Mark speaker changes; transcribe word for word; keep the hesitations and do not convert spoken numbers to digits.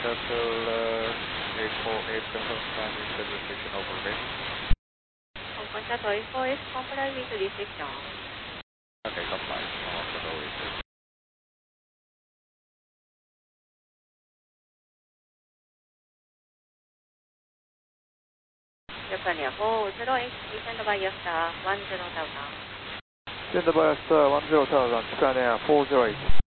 Speaker 1: Shuttle uh, eight four eight confirm landing to restriction over base.
Speaker 2: Hong Kong Shuttle eight four eight comply with restriction.
Speaker 1: Okay, comply. Hong Kong Shuttle eight four.
Speaker 2: Japan Air four zero eight, stand by your star one zero thousand.
Speaker 1: Stand by star one zero thousand, Japan Air four zero eight.